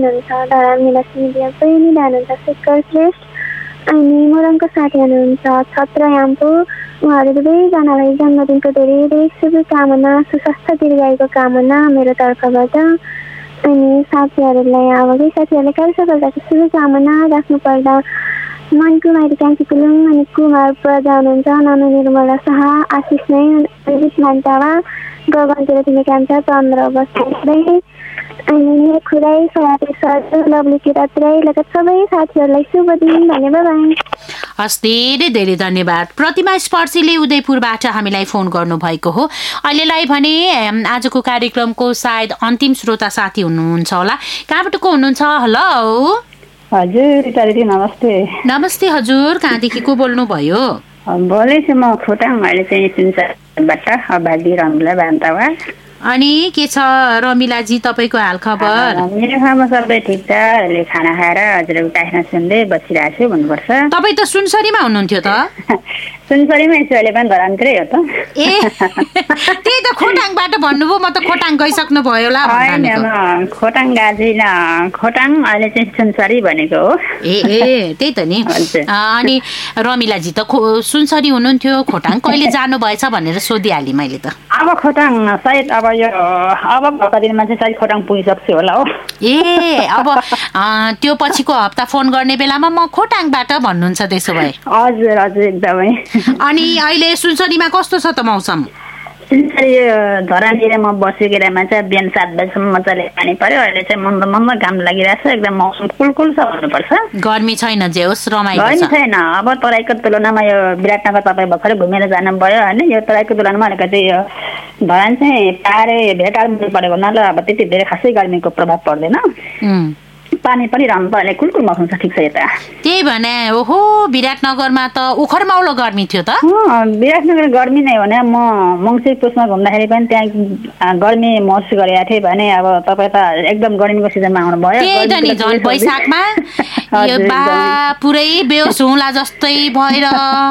हुनुहुन्छ, धरान मिलक्ष्मी दिया बहिनी हुनुहुन्छ, शेखर श्रेष्ठ, अनि मोरङको साथी हुनुहुन्छ छत्र याम्पू, उहाँहरू दुवैजनालाई जन्मदिनको धेरै धेरै शुभकामना, सुस्वास्थ्य दीर्घायुको कामना मेरो तर्फबाट। अनि साथीहरूलाई अब साथीहरूले काल सफलताको शुभकामना राख्नुपर्दा मनकुमारी कान्छी कुलुङ अनि कुमार प्रजा हुनुहुन्छ, नानु निर्मला शाह, आशिष नै, अजित मान्तावा, गगनतिर तिमी कान्छा, चन्द्र बस्दै, अनि खुराई सयाती सर, लभली किरात राई लगायत सबै साथीहरूलाई शुभ दिन भने बाई। हस्, धेरै धेरै धन्यवाद। प्रतिमा स्पर्शीले उदयपुरबाट हामीलाई फोन गर्नुभएको हो। अहिलेलाई भने आजको कार्यक्रमको सायद अन्तिम श्रोता साथी हुनुहुन्छ होला। कहाँबाट को हुनुहुन्छ? हेलो हजुर रितादिदी नमस्ते। नमस्ते हजुर, कहाँदेखि को बोल्नुभयो? बोलेछु म खोटाङ, अहिले चाहिँ सुनसरबाट अभागी रमिला बान्तावा। अनि के छ रमिलाजी तपाईँको हाल खबर? मेरो खामा सबै ठिक छ, अहिले खाना खाएर हजुरको कार्यक्रम सुन्दै बसिरहेको छु भन्नुपर्छ। तपाईँ त सुनसरीमा हुनुहुन्थ्यो त? सुनसरीमै छु, अहिले पनि धरानतिरै हो त। ए त्यही त खोटाङबाट भन्नुभयो, म त खोटाङ गइसक्नु भयो होला भनेको। होइन खोटाङ गएको छैन, खोटाङ अहिले चाहिँ सुनसरी भनेको हो। ए त्यही त नि। अनि रमिलाजी त सुनसरी हुनुहुन्थ्यो, खोटाङ कहिले जानु भएछ भनेर सोधिहालेँ मैले त। अब खोटाङ सायद अब भर्खर दिनमा चाहिँ सायद खोटाङ पुगिसक्छु होला हो। ए अब त्यो पछिको हप्ता फोन गर्ने बेलामा म खोटाङबाट भन्नुहुन्छ त्यसो भए? हजुर हजुर एकदमै। अनि अहिले सुनसरीमा कस्तो छ त मौसम? सुनसरी धरानतिर म बसेको बेलामा चाहिँ बिहान 7 बजीसम्म मजाले पानी पर्यो, अहिले चाहिँ मन्द मन्द घाम लागिरहेछ, एकदम मौसम कुलकुल छ भन्नुपर्छ। गर्मी छैन जे होस्, रमाइलो छ। गर्मी छैन। अब तराईको तुलनामा यो विराटनगर तपाईँ भर्खरै घुमेर जानुभयो होइन, यो तराईको तुलनामा अलिकति यो धरान चाहिँ पाहाडे भेटाल परेको हुनाले अब त्यति धेरै खासै गर्मीको प्रभाव पर्दैन। पानी पनि रहन्छ, अहिले कुलकुल मौसम छ, ठिक छ यता। त्यही भने ओहो, विराटनगरमा त उखरमाउलो गर्मी थियो त? विराटनगर गर्मी नै हो नि। म मङ्सिर पुसमा घुम्दाखेरि पनि त्यहाँ गर्मी महसुस गरेको थिएँ भने अब तपाईँ त एकदम गर्मीको सिजनमा आउनुभयो। त्यही त नि, झन् वैशाखमा यो बा पुरै बेहोस हुँला जस्तै भएर।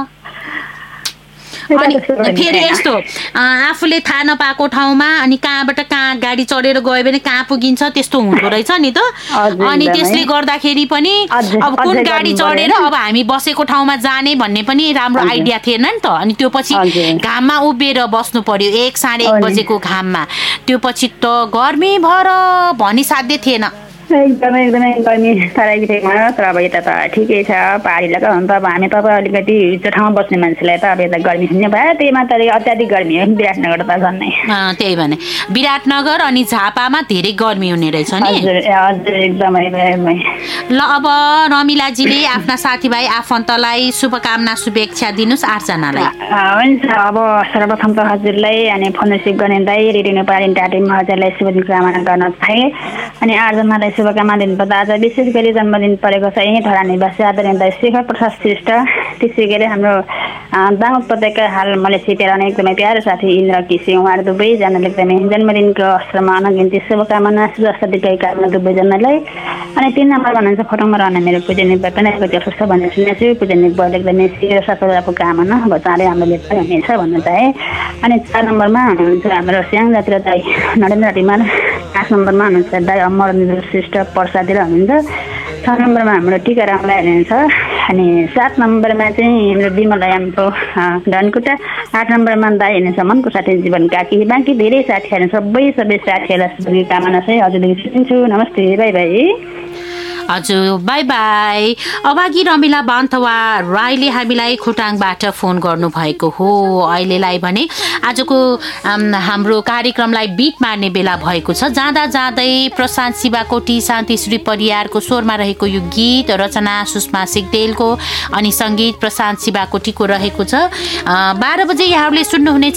अनि फेरि यस्तो आफूले थाहा नपाएको ठाउँमा अनि कहाँबाट कहाँ गाडी चढेर गयो भने कहाँ पुगिन्छ त्यस्तो हुँदो रहेछ नि त। अनि त्यसले गर्दाखेरि पनि अब कुन गाडी चढेर अब हामी बसेको ठाउँमा जाने भन्ने पनि राम्रो आइडिया थिएन नि त। अनि त्यो पछि घाममा उभिएर बस्नु पर्यो 1 साढे 1 बजेको घाममा, त्यो पछि त गर्मी भएर भनी साध्य थिएन। एकदमै एकदमै गर्मी तराईको ठाउँमा, तर अब यता त ठिकै छ, पहाडी इलाका हो नि त। अब हामी तपाईँ अलिकति त्यो ठाउँमा बस्ने मान्छेलाई त अब यता गर्मी हुने भयो, त्यही मात्र अत्याधिक गर्मी हो विराटनगर त झन्नै। त्यही भने विराटनगर अनि झापामा धेरै गर्मी हुने रहेछ नि। हजुर हजुर एकदमै एकदमै। ल अब रमिलाजीले आफ्ना साथीभाइ आफन्तलाई शुभकामना शुभेच्छा दिनुहोस् 8 जनालाई। हुन्छ, अब सर्वप्रथम त हजुरलाई अनि फोन रिसिभ गर्ने दाइ रेडियो नेपाल इन्टरटेनमेन्ट हजुरलाई शुभ दिन कामना गर्न चाहे। अनि 8 जनालाई शुभकामना दिनुपर्दा आज विशेष गरी जन्मदिन परेको छ यहीँ धरान निवासी आदरणीय शेखर प्रसाद श्रेष्ठ, त्यसै गरी हाम्रो दाङ उपत्यका हाल मलेसिया रहने एकदमै प्यारो साथी इन्द्र किसी, उहाँहरू दुवैजनाले एकदमै जन्मदिनको अवसरमा अनगिन्ती शुभकामना सुस्वास्थ्य दीर्घायु कामना दुवैजनालाई। अनि 3 नम्बर भन्नुहुन्छ खोटाङमा रहने मेरो पूजनीय पनि अवस्था भनेर सुनेको छु, पूजनीय बल एकदमै शीघ्र सफलताको कामना अब चाँडै हाम्रो भेट पनि हुनेछ भन्न चाहे। अनि 4 नम्बरमा हुनुहुन्छ हाम्रो स्याङ जातिर दाई नरेन्द्र टिमाल, 8 नम्बरमा हुनुहुन्छ दाई अमर श्रेष्ठ पर्सातिर हुनुहुन्छ, 6 नम्बरमा हाम्रो टिकाराम राई हुनुहुन्छ, अनि 7 नम्बरमा चाहिँ हाम्रो विमल यामको धनकुटा, 8 नम्बरमा दाई हुनुहुन्छ मनको साथी जीवन काकी, बाँकी धेरै साथीहरू सबै साथीहरूलाई शुभकामना चाहिँ हजुरदेखि सुनिन्छु। नमस्ते, बाई बाई। हजुर बाई बाई। अभागी रमिला बान्थवा राईले हामीलाई खोटाङबाट फोन गर्नुभएको हो। अहिलेलाई भने आजको हाम्रो कार्यक्रमलाई बिट मार्ने बेला भएको छ। जाँदा जाँदै प्रशान्त शिवाकोटी शान्ति श्री परियारको स्वरमा रहेको यो गीत रचना सुषमा सिगदेलको अनि सङ्गीत प्रशान्त शिवाकोटीको रहेको छ। 12 बजे यहाँहरूले सुन्नुहुनेछ